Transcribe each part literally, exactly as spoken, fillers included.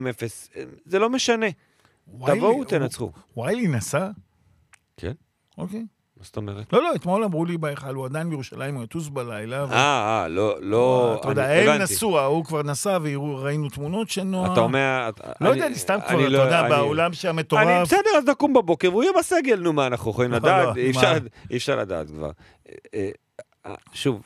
אפס, זה לא משנה. תבואו, תנצחו. ויילי נסע? כן. אוקיי. מה זאת אומרת? לא, לא, אתמול אמרו לי בהיכל, הוא עדיין בירושלים, הוא יטוס בלילה. אה, אה, לא, לא, אתה יודע, הם נסעו, הוא כבר נסע, וראינו תמונות שנועה. אתה אומר... לא יודע, אני סתם כבר, אתה יודע, בעולם שהמטורף... אני בסדר, אז נקום בבוקר, והוא יהיה בסגל, נו מה, אנחנו יכולים לדעת, אי אפשר לדעת כבר. שוב,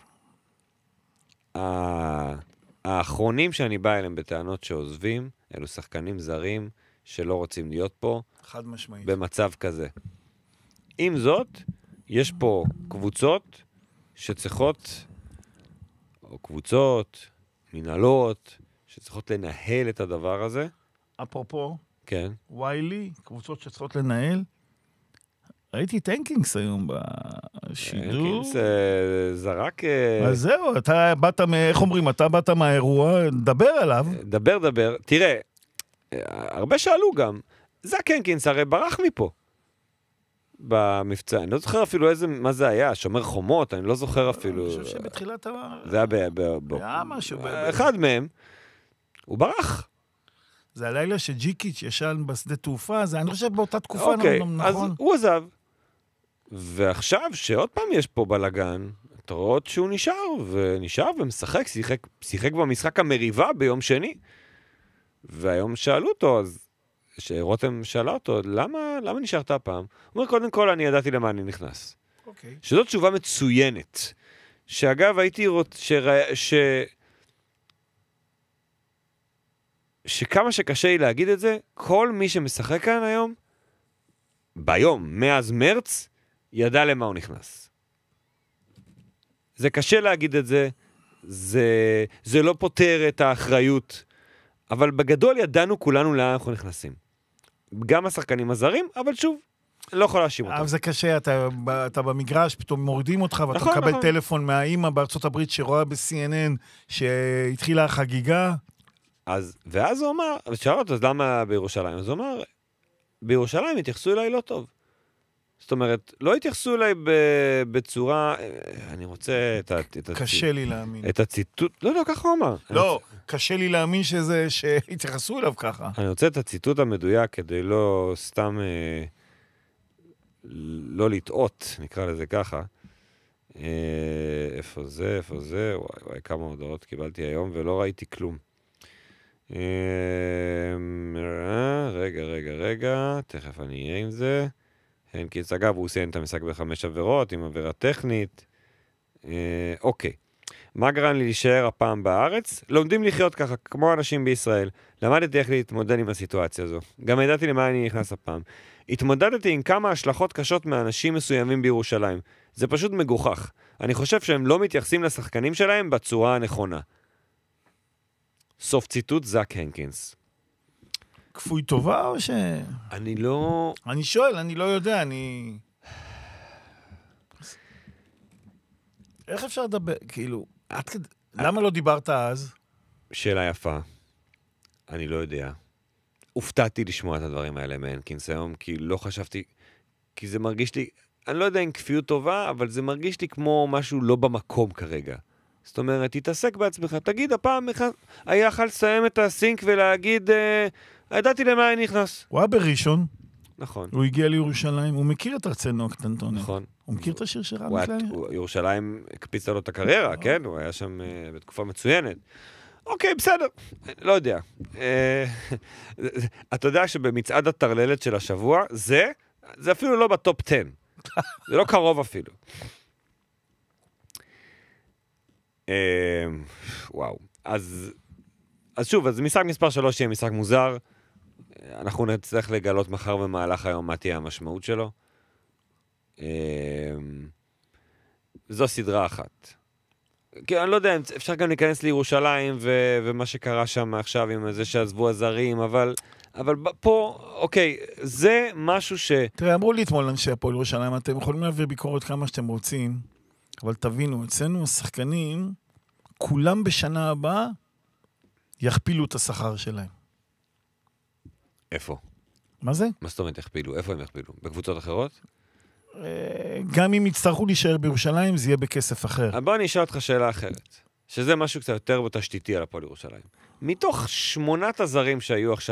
האחרונים שאני בא אליהם בטענות שעוזבים, אלו שחקנים זרים שלא רוצים להיות פה, חד משמעית. במצב כזה. עם זאת, יש פה קבוצות שצריכות, או קבוצות, מנהלות, שצריכות לנהל את הדבר הזה. אפרופו, כן. ויילי, קבוצות שצריכות לנהל. ראיתי את הנקינגס היום בשידור. הנקינגס זרק... אז זהו, אתה באת, איך אומרים, אתה באת מהאירוע, דבר עליו. דבר, דבר. תראה, הרבה שאלו גם, זק הנקינגס הרי ברח מפה. במבצע, אני לא זוכר אפילו איזה, מה זה היה, שומר חומות, אני לא זוכר אפילו. אני חושב שבתחילת ה... זה היה ב... היה משהו. אחד מהם, הוא ברח. זה הלילה שג'יקיץ' ישן בשדה תעופה, זה אני חושב באותה תקופה, אוקיי, אז הוא עזב. ועכשיו שעוד פעם יש פה בלגן, אתה רואה שהוא נשאר, ונשאר ומשחק, שיחק במשחק המריבה ביום שני. והיום שאלו אותו, אז שרותם שאלה אותו, למה, למה נשארת הפעם? הוא אומר, קודם כל, אני ידעתי למה אני נכנס. אוקיי. שזו תשובה מצוינת. שאגב, הייתי רוצה, שרא, ש... שכמה שקשה לי להגיד את זה, כל מי שמשחק כאן היום, ביום, מאז מרץ, ידע למה הוא נכנס. זה קשה להגיד את זה, זה, זה לא פותר את האחריות, אבל בגדול ידענו כולנו לאן אנחנו נכנסים. גם השחקנים הזרים, אבל שוב, לא יכול להאשים אותם. אבל זה קשה, אתה, אתה במגרש, פתאום מורידים אותך, ואתה נכון, מקבל נכון. טלפון מהאימא בארצות הברית שרואה ב-סי אן אן שהתחילה החגיגה. אז, ואז הוא אמר, ושאל אותו, אז למה בירושלים? אז הוא אמר, בירושלים התייחסו אליי לא טוב. זאת אומרת, לא התייחסו אליי בצורה, אני רוצה את, את, קשה לי להאמין. את הציטוט, לא, לא, ככה הוא אמר. לא, רוצה... קשה לי להאמין שזה, שהתייחסו אליו ככה. אני רוצה את הציטוט המדויק כדי לא סתם, אה, לא לטעות, נקרא לזה ככה. אה, איפה זה, איפה זה, וואי, וואי, כמה הודעות קיבלתי היום ולא ראיתי כלום. אה, רגע, רגע, רגע, תכף אני אהיה עם זה. הנקינס, אגב, הוא סיים את המשחק בחמש עבירות, עם עבירה טכנית. אה, אוקיי. מה גרם לי להישאר הפעם בארץ? לומדים לחיות ככה, כמו אנשים בישראל. למדתי איך להתמודד עם הסיטואציה הזו. גם ידעתי למה אני נכנס הפעם. התמודדתי עם כמה השלכות קשות מאנשים מסוימים בירושלים. זה פשוט מגוחך. אני חושב שהם לא מתייחסים לשחקנים שלהם בצורה הנכונה. סוף ציטוט, זק הנקינס. כפוי טובה או ש... אני לא... אני שואל, אני לא יודע, אני... איך אפשר לדבר, כאילו, למה לא דיברת אז? שאלה יפה. אני לא יודע. הופתעתי לשמוע את הדברים האלה מהנקינס היום, כי לא חשבתי, כי זה מרגיש לי, אני לא יודע אם כפיות טובה, אבל זה מרגיש לי כמו משהו לא במקום כרגע. זאת אומרת, תתעסק בעצמך, תגיד, הפעם היה יכול לסיים את הסינק ולהגיד, ידעתי למה אני נכנס. הוא היה בראשון. נכון. הוא הגיע לירושלים, הוא מכיר את ארצנו הקטנטוני. נכון. הוא מכיר את השיר של רמי קליין? ירושלים הקפיצה לו את הקריירה, כן? הוא היה שם בתקופה מצוינת. אוקיי, בסדר. לא יודע. אתה יודע שבמצעד הטרללת של השבוע, זה, זה אפילו לא בטופ עשר. זה לא קרוב אפילו. וואו. אז, אז שוב, אז משחק מספר שלוש יהיה משחק מוזר. אנחנו נצטרך לגלות מחר במהלך היום מה תהיה המשמעות שלו. זו סדרה אחת. כי אני לא יודע, אפשר גם להיכנס לירושלים ו- ומה שקרה שם עכשיו עם זה שעזבו הזרים, אבל, אבל פה, אוקיי, זה משהו ש... תראה, אמרו לי אתמול אנשי הפועל ירושלים, אתם יכולים להעביר ביקורת כמה שאתם רוצים, אבל תבינו, אצלנו השחקנים, כולם בשנה הבאה יכפילו את השכר שלהם. איפה? מה זה? מה זאת אומרת יכפילו? איפה הם יכפילו? בקבוצות אחרות? גם אם יצטרכו להישאר בירושלים, זה יהיה בכסף אחר. בוא אני אשאל אותך שאלה אחרת, שזה משהו קצת יותר בתשתיתי על הפועל ירושלים. מתוך שמונת הזרים שהיו עכשיו